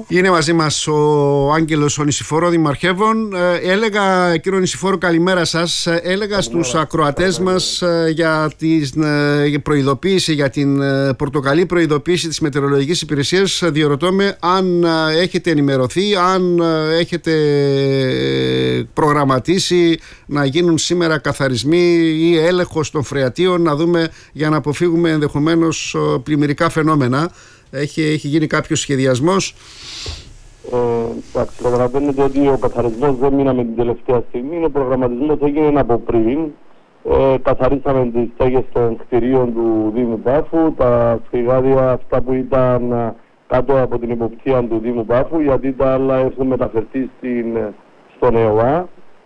Είναι μαζί μας ο Άγγελος ο Νησιφόρο Δημαρχεύων. Έλεγα, κύριο Νησιφόρο, καλημέρα σας. Έλεγα στους ακροατές μας για την προειδοποίηση, για την πορτοκαλί προειδοποίηση της Μετεωρολογικής Υπηρεσίας. Διερωτώ με αν έχετε ενημερωθεί, αν έχετε προγραμματίσει να γίνουν σήμερα καθαρισμοί ή έλεγχος των φρεατίων, να δούμε, για να αποφύγουμε ενδεχομένως πλημμυρικά φαινόμενα. Έχει γίνει κάποιος σχεδιασμός? Καταλαβαίνετε ότι ο καθαρισμός δεν μείναμε την τελευταία στιγμή. Ο προγραμματισμός έγινε από πριν. Καθαρίσαμε τις στέγες των κτηρίων του Δήμου Πάφου, τα σφυγάδια αυτά που ήταν κάτω από την υποπτία του Δήμου Πάφου, γιατί τα άλλα έχουν μεταφερθεί στον ΕΟΑ.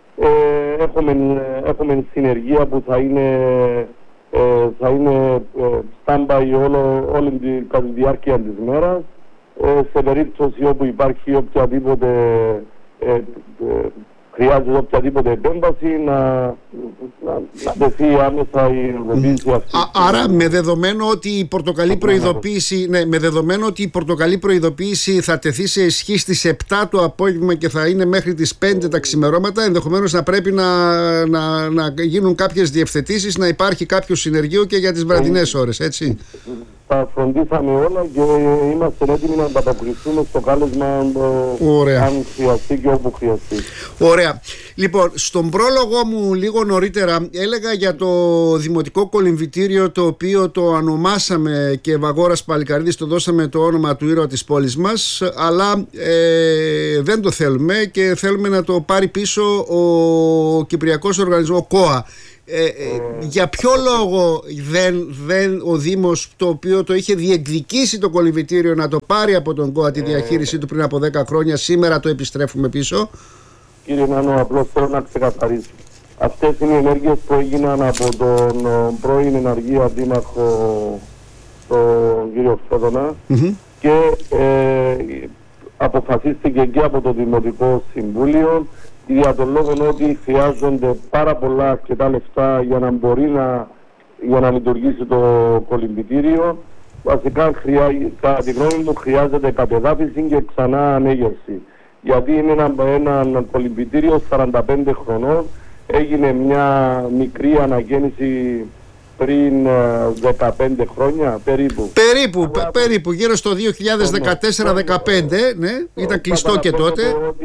Έχουμε συνεργεία που θα είναι stand-by κατά τη διάρκεια της μέρας. Σε περίπτωση όπου υπάρχει οποιαδήποτε χρειάζεται οποιαδήποτε επέμβαση να δεθεί άμεσα η ενεργοποίηση αυτή. Άρα με δεδομένο ότι η πορτοκαλί προειδοποίηση, με δεδομένο ότι η πορτοκαλί προειδοποίηση θα τεθεί σε ισχύ στις 7 το απόγευμα και θα είναι μέχρι τις 5 τα ξημερώματα, ενδεχομένως να πρέπει να γίνουν κάποιες διευθετήσεις, να υπάρχει κάποιο συνεργείο και για τις βραδινές ώρες, έτσι? Τα φροντίσαμε όλα και είμαστε έτοιμοι να ανταποκριθούμε στο κάλεσμα αν χρειαστεί και όπου χρειαστεί. Ωραία. Λοιπόν, στον πρόλογο μου λίγο νωρίτερα έλεγα για το Δημοτικό Κολυμβητήριο, το οποίο το ονομάσαμε και Βαγόρας Παλικαρίδης το δώσαμε το όνομα του ήρωα της πόλης μας, αλλά δεν το θέλουμε και θέλουμε να το πάρει πίσω ο Κυπριακός Οργανισμός, ο ΚΟΑ. Για ποιο λόγο δεν ο Δήμος, το οποίο το είχε διεκδικήσει το κολυμβητήριο να το πάρει από τον ΚΟΑ τη διαχείρισή του πριν από 10 χρόνια, σήμερα το επιστρέφουμε πίσω? Κύριε Νάνο, απλώς θέλω να ξεκαθαρίσω. Αυτές είναι οι ενέργειες που έγιναν από τον πρώην εναργία δήμαρχο, τον κύριο Φέδωνα, και αποφασίστηκε και από το Δημοτικό Συμβούλιο για τον λόγο ότι χρειάζονται πάρα πολλά αρκετά λεφτά για να μπορεί για να λειτουργήσει το κολυμβητήριο. Βασικά, κατά τη γνώμη μου, χρειάζεται κατεδάφιση και ξανά ανέγερση. Γιατί είναι ένα κολυμβητήριο 45 χρονών, έγινε μια μικρή αναγέννηση πριν 15 χρόνια περίπου. Περίπου γύρω στο 2014-15, ναι, ήταν κλειστό και τότε.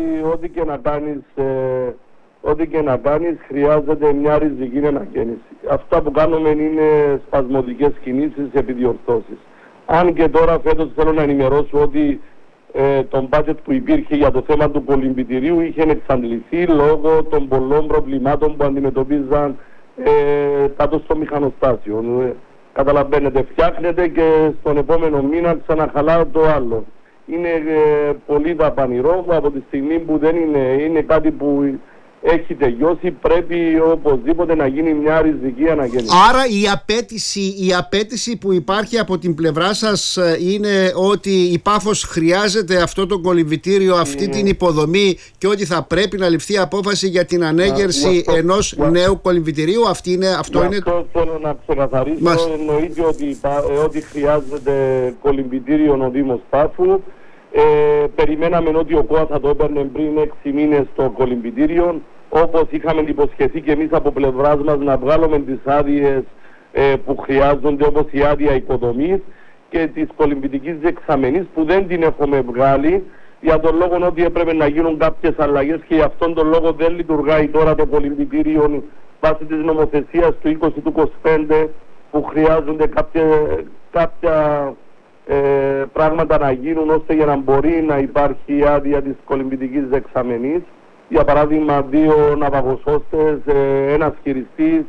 Ό,τι και να κάνεις χρειάζεται μια ριζική αναγέννηση. Αυτά που κάνουμε είναι σπασμωδικές κινήσεις, επιδιορθώσεις. Αν και τώρα φέτος θέλω να ενημερώσω ότι το budget που υπήρχε για το θέμα του κολυμβητηρίου είχε εξαντληθεί λόγω των πολλών προβλημάτων που αντιμετωπίζαν κάτω στο μηχανοστάσιο. Καταλαβαίνετε, φτιάχνεται και στον επόμενο μήνα ξαναχαλά το άλλο. Είναι πολύ δαπανηρό, από τη στιγμή που δεν είναι κάτι που έχει τελειώσει, πρέπει οπωσδήποτε να γίνει μια ριζική αναγέννηση. Άρα η απέτηση που υπάρχει από την πλευρά σας είναι ότι η Πάφος χρειάζεται αυτό το κολυμβητήριο, αυτή την υποδομή, και ότι θα πρέπει να ληφθεί απόφαση για την ανέγερση ενός νέου κολυμβητηρίου. Αυτό θέλω να ξεκαθαρίσω. Εννοείται ότι χρειάζεται κολυμβητήριο ο Δήμος Πάφου. Περιμέναμε ότι ο ΚΟΑ θα το έπαιρνε πριν 6 μήνες στο κολυμβητήριο, όπως είχαμε υποσχεθεί και εμείς από πλευράς μας να βγάλουμε τις άδειες που χρειάζονται, όπως η άδεια υποδομής και της κολυμβητικής δεξαμενής, που δεν την έχουμε βγάλει, για τον λόγο ότι έπρεπε να γίνουν κάποιες αλλαγές και γι' αυτόν τον λόγο δεν λειτουργάει τώρα το κολυμβητήριο βάσει της νομοθεσίας του 20-25, που χρειάζονται κάποια πράγματα να γίνουν ώστε για να μπορεί να υπάρχει η άδεια της κολυμβητικής δεξαμενής. Για παράδειγμα, 2 ναυαγοσώστες, ένας χειριστής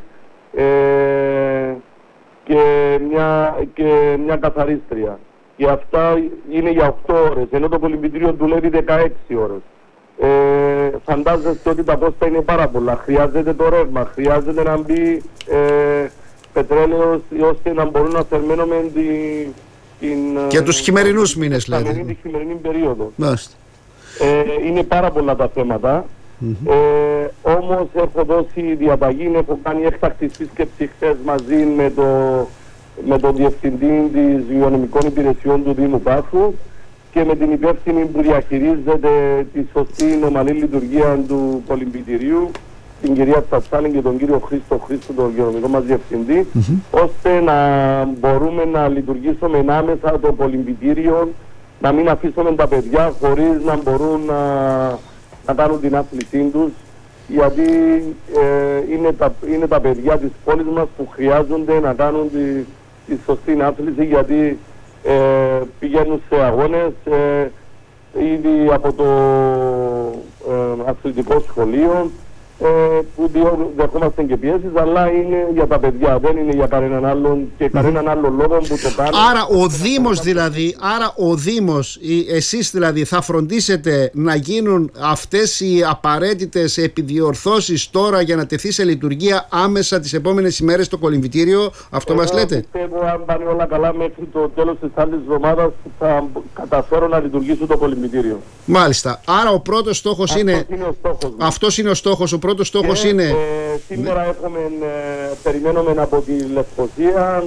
και μια καθαρίστρια. Και αυτά είναι για 8 ώρες, ενώ το κολυμβητήριο δουλεύει 16 ώρες. Φαντάζεστε ότι τα κόστα είναι πάρα πολλά. Χρειάζεται το ρεύμα, χρειάζεται να μπει πετρέλαιο ώστε να μπορούμε να θερμαίνουμε και τους χειμερινούς μήνες, δηλαδή. Τη χειμερινή περίοδο. Είναι πάρα πολλά τα θέματα. Όμως έχω δώσει διαταγή, έχω κάνει έκτακτη σύσκεψη χθες μαζί με τον Διευθυντή της Υγειονομικών Υπηρεσιών του Δήμου Πάφου και με την υπεύθυνη που διαχειρίζεται τη σωστή ομαλή λειτουργία του κολυμβητηρίου, την κυρία Τσατσάλη και τον κύριο Χρήστο, τον υγειονομικό μας διευθυντή, ώστε να μπορούμε να λειτουργήσουμε άμεσα το κολυμβητήριο, να μην αφήσουμε τα παιδιά χωρίς να μπορούν να κάνουν την άθλησή τους, γιατί είναι τα παιδιά της πόλης μας που χρειάζονται να κάνουν τη σωστή άθληση, γιατί πηγαίνουν σε αγώνες ήδη από το αθλητικό σχολείο, που δεχόμαστε και πιέσεις, αλλά είναι για τα παιδιά, δεν είναι για κανέναν άλλον και κανέναν άλλον λόγο που το κάνει. Άρα ο Δήμος, εσείς δηλαδή θα φροντίσετε να γίνουν αυτές οι απαραίτητες επιδιορθώσεις τώρα για να τεθεί σε λειτουργία άμεσα τις επόμενες ημέρες το κολυμβητήριο, αυτό μας λέτε? Πιστεύω, αν πάνε όλα καλά, μέχρι το τέλος της άλλης εβδομάδας θα καταφέρω να λειτουργήσω το κολυμβητήριο. Μάλιστα, άρα ο πρώτος στόχος είναι... Αυτός είναι ο στόχος. Ο πρώτος στόχος είναι... Σήμερα περιμένουμε από τη Λευκοσία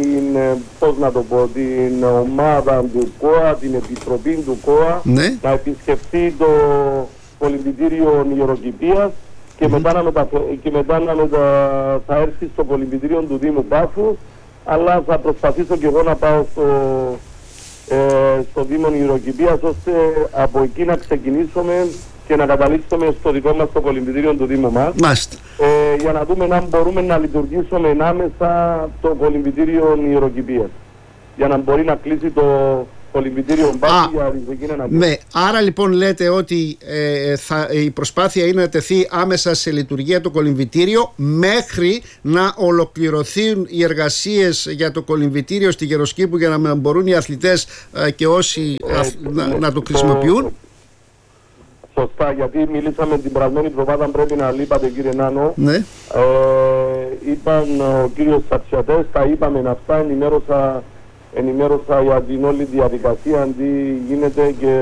την ομάδα του ΚΟΑ, την επιτροπή του ΚΟΑ, να επισκεφτεί το κολυμβητήριο Ιεροκηπείας και μετά θα έρθει στο κολυμβητήριο του Δήμου Πάφου, αλλά θα προσπαθήσω και εγώ να πάω στο Δήμο Ιεροκηπείας, ώστε από εκεί να ξεκινήσουμε και να καταλήξουμε στο δικό μας το κολυμβητήριο του Δήμου μας, για να δούμε αν μπορούμε να λειτουργήσουμε άμεσα το κολυμβητήριο Ιεροκηπείας, για να μπορεί να κλείσει το κολυμβητήριο Πάφου για ριζεκίνα να πει. Ναι, άρα λοιπόν λέτε ότι η προσπάθεια είναι να τεθεί άμεσα σε λειτουργία το κολυμβητήριο μέχρι να ολοκληρωθούν οι εργασίες για το κολυμβητήριο στη Γεροσκήπου, για να μπορούν οι αθλητές και όσοι να το χρησιμοποιούν. Σωστά, γιατί μιλήσαμε την περασμένη εβδομάδα, πρέπει να λείπατε κύριε Νάνο. Ναι. Είπαν ο κύριος Σατσιατές, τα είπαμε αυτά, ενημέρωσα για την όλη διαδικασία, τι γίνεται και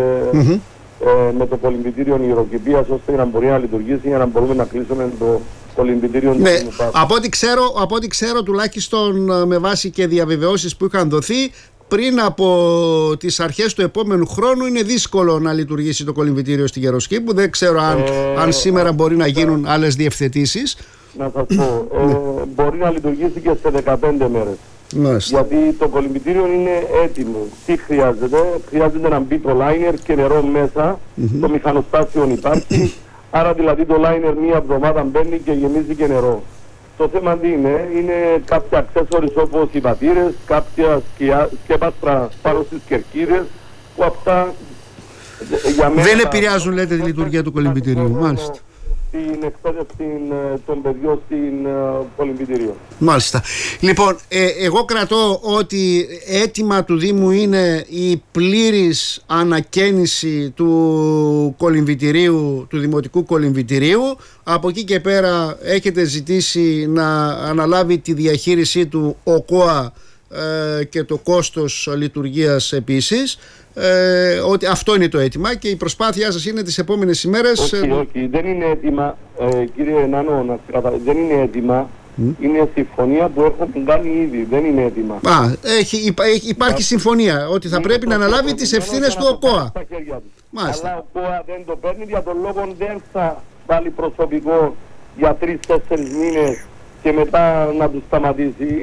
με το κολυμβητήριο Ιεροκηπείας, ώστε να μπορεί να λειτουργήσει, για να μπορούμε να κλείσουμε το κολυμβητήριο. Ναι, από ό,τι ξέρω, τουλάχιστον με βάση και διαβεβαιώσεις που είχαν δοθεί, πριν από τις αρχές του επόμενου χρόνου είναι δύσκολο να λειτουργήσει το κολυμβητήριο στη Γεροσκήπου. Δεν ξέρω αν σήμερα μπορεί να γίνουν άλλες διευθετήσεις. Να σας πω, μπορεί να λειτουργήσει και σε 15 μέρες. Γιατί το κολυμβητήριο είναι έτοιμο. Τι χρειάζεται? Χρειάζεται να μπει το λάινερ και νερό μέσα. Το μηχανοστάσιο υπάρχει. Άρα δηλαδή το λάινερ μία εβδομάδα μπαίνει και γεμίζει και νερό. Το θέμα τι είναι κάποια αξέσορις όπως οι πατήρες, κάποια σκέπαστρα πάνω στις κερκίδες, που αυτά για μένα δεν επηρεάζουν, λέτε, τη λειτουργία του κολυμβητηρίου. Μάλιστα. Την εκπαίδευση των παιδιών στην κολυμβητήριο. Μάλιστα. Λοιπόν, εγώ κρατώ ότι αίτημα του Δήμου είναι η πλήρης ανακαίνιση του κολυμβητηρίου, του δημοτικού κολυμβητηρίου. Από εκεί και πέρα έχετε ζητήσει να αναλάβει τη διαχείρισή του ο ΚΟΑ και το κόστος λειτουργίας επίσης. Ότι αυτό είναι το αίτημα και η προσπάθειά σας είναι τις επόμενες ημέρες. Όχι, δεν είναι αίτημα, κύριε Νάνο, δεν είναι αίτημα. Είναι συμφωνία που έχουμε κάνει ήδη, δεν είναι έτοιμα. Υπάρχει συμφωνία ότι θα πρέπει να αναλάβει τις ευθύνες του ο ΚΟΑ. Αλλά ο ΚΟΑ δεν το παίρνει, για τον λόγο δεν θα βάλει προσωπικό για 3-4 μήνες και μετά να του σταματήσει.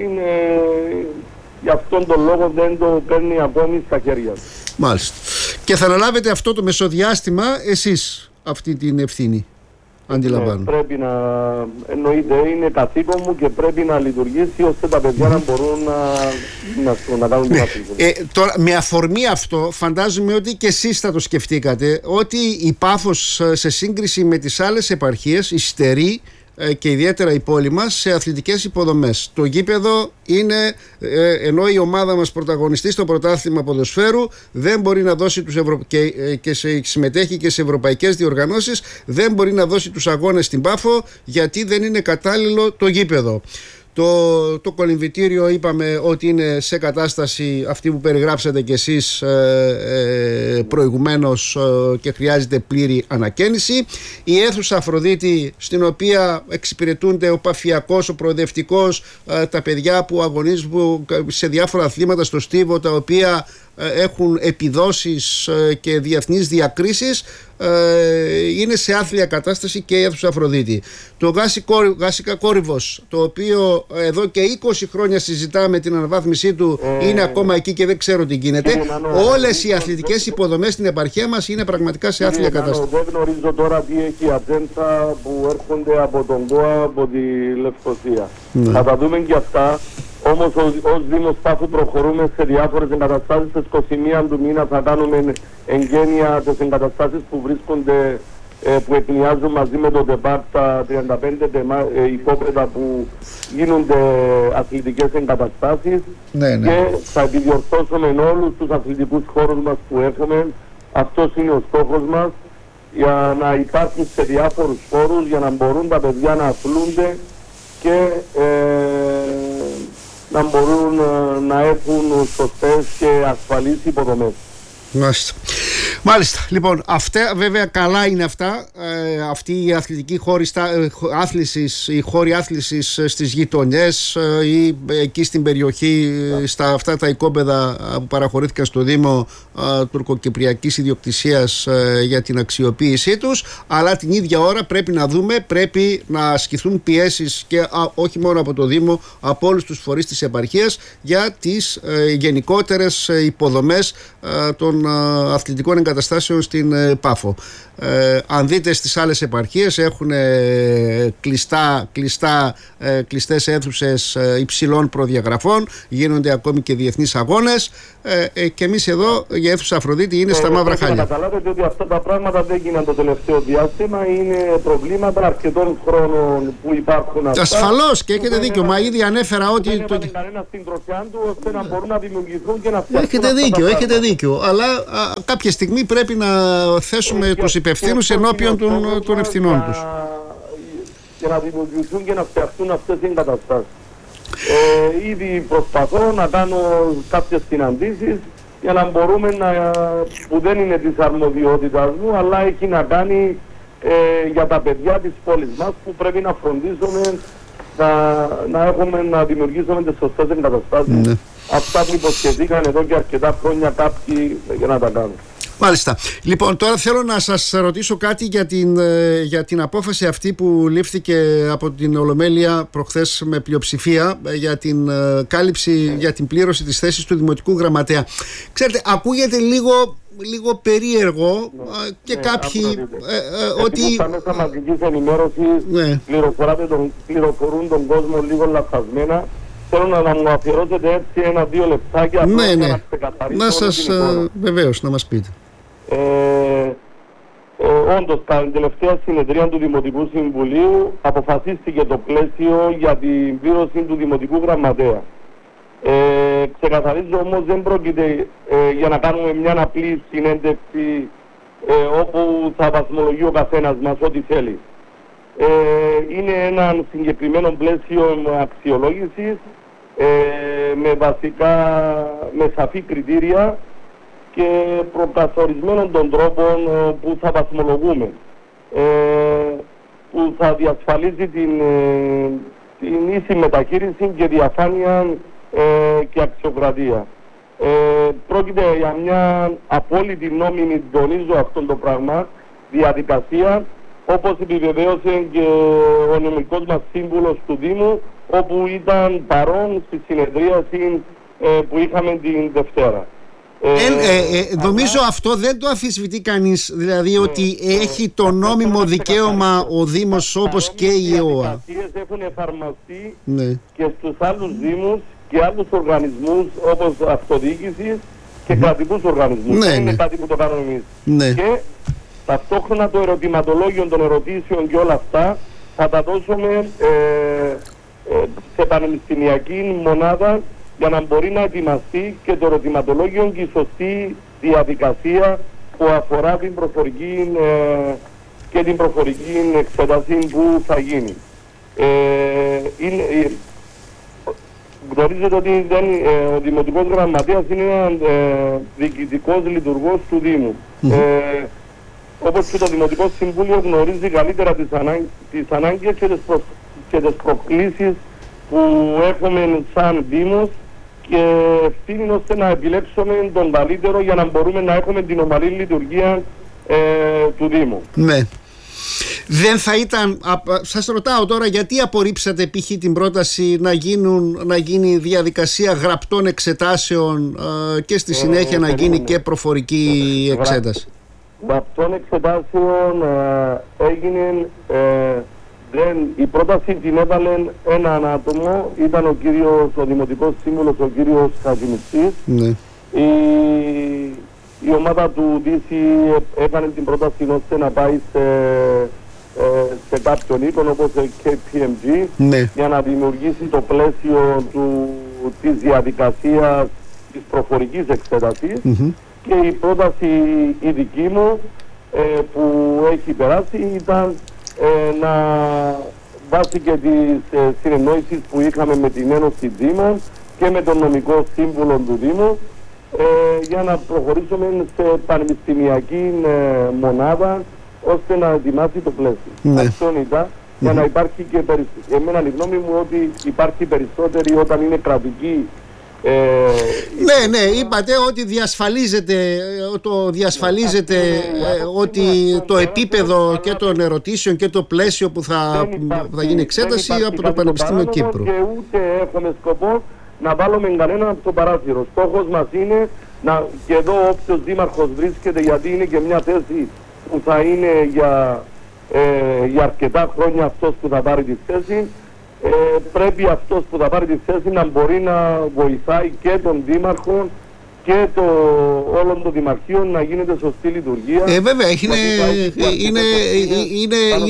Γι' αυτόν τον λόγο δεν το παίρνει ακόμη στα χέρια του. Μάλιστα. Και θα αναλάβετε αυτό το μεσοδιάστημα εσείς αυτή την ευθύνη, αντιλαμβάνω. Πρέπει να εννοείται, είναι καθήκον μου και πρέπει να λειτουργήσει ώστε τα παιδιά να μπορούν να κάνουν την αθλητική. Τώρα, με αφορμή αυτό, φαντάζομαι ότι και εσείς θα το σκεφτήκατε, ότι η Πάφος σε σύγκριση με τις άλλες επαρχίες υστερεί και ιδιαίτερα η πόλη μας σε αθλητικές υποδομές. Το γήπεδο είναι, ενώ η ομάδα μας πρωταγωνιστεί στο πρωτάθλημα ποδοσφαίρου, δεν μπορεί να δώσει και συμμετέχει και σε ευρωπαϊκές διοργανώσεις, δεν μπορεί να δώσει τους αγώνες στην Πάφο γιατί δεν είναι κατάλληλο το γήπεδο. Το κολυμβητήριο είπαμε ότι είναι σε κατάσταση αυτή που περιγράψατε κι εσείς προηγουμένως και χρειάζεται πλήρη ανακαίνιση. Η αίθουσα Αφροδίτη, στην οποία εξυπηρετούνται ο παφιακός, ο προοδευτικός, τα παιδιά που αγωνίζουν σε διάφορα αθλήματα στο Στίβο, τα οποία έχουν επιδόσεις και διεθνείς διακρίσεις, είναι σε άθλια κατάσταση και η αίθουσα Αφροδίτη. Το Γάσικα Κόρυβος, το οποίο εδώ και 20 χρόνια συζητάμε την αναβάθμισή του, είναι ακόμα εκεί και δεν ξέρω τι γίνεται. Όλες οι αθλητικές υποδομές στην επαρχία μας είναι πραγματικά σε άθλια κατάσταση. Δεν γνωρίζω τώρα τι έχει η ατζέντα που έρχονται από τον ΚΟΑ, από τη Λευκοσία. Θα τα δούμε και αυτά. Όμως ως Δήμος Πάφου προχωρούμε σε διάφορες εγκαταστάσεις. Στις 21 του μήνα θα κάνουμε εγγένεια τις εγκαταστάσεις που βρίσκονται, που εμπνιάζουν μαζί με το ΤΕΠΑΚ, τα 35 υπόπεδα που γίνονται αθλητικές εγκαταστάσεις. Και θα επιδιορθώσουμε όλους τους αθλητικούς χώρους μας που έχουμε. Αυτός είναι ο στόχος μας, για να υπάρχουν σε διάφορους χώρους, για να μπορούν τα παιδιά να αθλούνται και να μπορούν να έχουν σωστές και ασφαλείς υποδομές. Μάλιστα. Λοιπόν, αυτά βέβαια καλά είναι αυτά. Αυτή η αθλητική χώροι άθλησης στις γειτονιές ή εκεί στην περιοχή, στα αυτά τα οικόπεδα που παραχωρήθηκαν στο Δήμο τουρκοκυπριακής ιδιοκτησίας για την αξιοποίησή τους, αλλά την ίδια ώρα πρέπει να δούμε, πρέπει να ασκηθούν πιέσεις και όχι μόνο από το Δήμο, από όλους τους φορείς της επαρχίας για τις γενικότερες υποδομές των αθλητικών εγκαταστάσεων στην Πάφο. Αν δείτε στις άλλες επαρχίες έχουν κλειστές αίθουσες υψηλών προδιαγραφών, γίνονται ακόμη και διεθνείς αγώνες, και εμείς εδώ η αίθουσα Αφροδίτη είναι στα μαύρα χάλια. Να καταλάβετε ότι αυτά τα πράγματα δεν γίνανε το τελευταίο διάστημα, είναι προβλήματα αρκετών χρόνων που υπάρχουν αυτά. Ασφαλώς, και έχετε δίκιο, μα ήδη ανέφερα ότι... Δεν έβαλε κανένα στην τροφιά του ώστε να μπορούν να δημιουργηθούν και να φτιάξουν. Έχετε δίκιο, αλλά κάποια στιγμή πρέπει να θέσουμε τους υπευθύνους ενώπιον των ευθυνών τους. Και να δημιουργηθούν και να φτιαχτούν αυτές οι εγκαταστάσεις. Ήδη προσπαθώ να κάνω κάποιες συναντήσεις για να μπορούμε που δεν είναι της αρμοδιότητας μου, αλλά έχει να κάνει για τα παιδιά της πόλης μας, που πρέπει να φροντίσουμε να δημιουργήσουμε τις σωστές εγκαταστάσεις. Αυτά που υποσχεθήκαν εδώ και αρκετά χρόνια κάποιοι για να τα κάνουν. Μάλιστα. Λοιπόν, τώρα θέλω να σας ρωτήσω κάτι για την απόφαση αυτή που λήφθηκε από την Ολομέλεια προχθές με πλειοψηφία για την κάλυψη, για την πλήρωση της θέσης του Δημοτικού Γραμματέα. Ξέρετε, ακούγεται λίγο περίεργο και κάποιοι ότι... Στα μέσα μαζικής ενημέρωσης πληροφορούν τον κόσμο λίγο λαθασμένα. Θέλω να μου αφιερώσετε έτσι 1-2 λεπτάκια για να ξεκαθαρίσω. Βεβαίως, να μας πείτε. Όντως, στην τελευταία συνεδρία του Δημοτικού Συμβουλίου αποφασίστηκε το πλαίσιο για την πλήρωση του Δημοτικού Γραμματέα. Ξεκαθαρίζω όμως, δεν πρόκειται για να κάνουμε μια απλή συνέντευξη όπου θα βαθμολογεί ο καθένας μας ό,τι θέλει. Είναι ένα συγκεκριμένο πλαίσιο αξιολόγησης με σαφή κριτήρια και προκαθορισμένων των τρόπων που θα βαθμολογούμε, που θα διασφαλίζει την ίση μεταχείριση και διαφάνεια και αξιοκρατία. Πρόκειται για μια απόλυτη νόμιμη, τονίζω αυτό το πράγμα, διαδικασία, όπως επιβεβαίωσε και ο νομικός μας σύμβουλος του Δήμου, όπου ήταν παρόν στη συνεδρίαση που είχαμε την Δευτέρα. Νομίζω αυτό δεν το αμφισβητεί κανείς, δηλαδή ότι έχει το νόμιμο δικαίωμα ο Δήμος όπως και η ΕΟΑ. Οι διαδικασίες έχουν εφαρμοστεί και στους άλλους Δήμους και άλλους οργανισμούς όπως αυτοδιοίκησης και κρατικούς οργανισμούς. Δεν είναι κάτι που το κάνουμε εμείς. Και ταυτόχρονα το ερωτηματολόγιο των ερωτήσεων και όλα αυτά θα τα δώσουμε σε πανεπιστημιακή μονάδα για να μπορεί να ετοιμαστεί και το ερωτηματολόγιο και η σωστή διαδικασία που αφορά την προφορική και την προφορική εξέταση που θα γίνει. Γνωρίζετε ότι ο Δημοτικός Γραμματέας είναι ένα διοικητικός λειτουργός του Δήμου. Όπως και το Δημοτικό Συμβούλιο γνωρίζει καλύτερα τις ανάγκες και τις προκλήσεις που έχουμε σαν Δήμος και ευθύνη ώστε να επιλέξουμε τον καλύτερο για να μπορούμε να έχουμε την ομαλή λειτουργία του Δήμου. Ναι. Δεν θα ήταν, σας ρωτάω τώρα, γιατί απορρίψατε π.χ. την πρόταση να γίνει διαδικασία γραπτών εξετάσεων και στη συνέχεια να γίνει και προφορική εξέταση? Γραπτών εξετάσεων έγινε, η πρόταση την έβαλε έναν άτομο, ήταν ο Δημοτικός Σύμβουλος, ο κύριος Χατζημιστής. Ναι. Η ομάδα του DC έκανε την πρόταση ώστε να πάει σε κάποιον οίκον όπως KPMG, ναι, για να δημιουργήσει το πλαίσιο της διαδικασίας της προφορικής εξέτασης. Και η πρόταση η δική μου που έχει περάσει ήταν να βάσει και τις συνεννόησεις που είχαμε με την Ένωση Δήμων και με τον νομικό σύμβουλο του Δήμου, για να προχωρήσουμε σε πανεπιστημιακή μονάδα ώστε να ετοιμάσει το πλαίσιο. Ναι. Αυτό ήταν, για να υπάρχει και εμένα η γνώμη μου ότι υπάρχει περισσότερη όταν είναι κρατική. Ναι, είπατε ότι διασφαλίζεται ότι το επίπεδο και των ερωτήσεων και το πλαίσιο που θα γίνει εξέταση από το Πανεπιστήμιο Κύπρου. Και ούτε έχουμε σκοπό να βάλουμε κανέναν από το παράθυρο. Στόχος μας είναι και εδώ όποιος δήμαρχος βρίσκεται, γιατί είναι και μια θέση που θα είναι για αρκετά χρόνια αυτός που θα πάρει τη θέση, πρέπει αυτός που θα πάρει τη θέση να μπορεί να βοηθάει και τον δήμαρχο και όλων των δημαρχείων να γίνεται σωστή λειτουργία. Βέβαια, είναι